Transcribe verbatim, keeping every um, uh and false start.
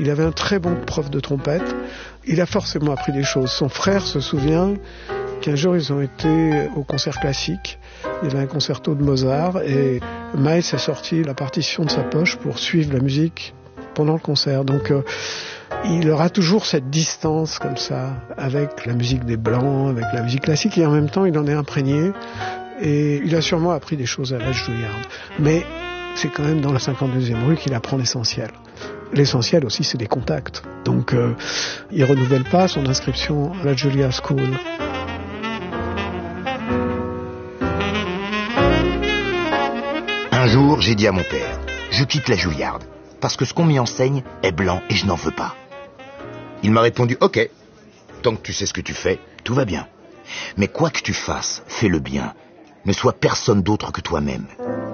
Il avait un très bon prof de trompette. Il a forcément appris des choses. Son frère se souvient qu'un jour, ils ont été au concert classique. Il y avait un concerto de Mozart et Miles a sorti la partition de sa poche pour suivre la musique pendant le concert. Donc, euh, il aura toujours cette distance comme ça avec la musique des Blancs, avec la musique classique, et en même temps, il en est imprégné. Et il a sûrement appris des choses à la Juilliard. Mais c'est quand même dans la cinquante-deuxième rue qu'il apprend l'essentiel. L'essentiel aussi, c'est des contacts. Donc, euh, il renouvelle pas son inscription à la Juilliard School. Un jour, j'ai dit à mon père, je quitte la Juilliard, parce que ce qu'on m'y enseigne est blanc et je n'en veux pas. Il m'a répondu, ok, tant que tu sais ce que tu fais, tout va bien. Mais quoi que tu fasses, fais-le bien. Ne sois personne d'autre que toi-même.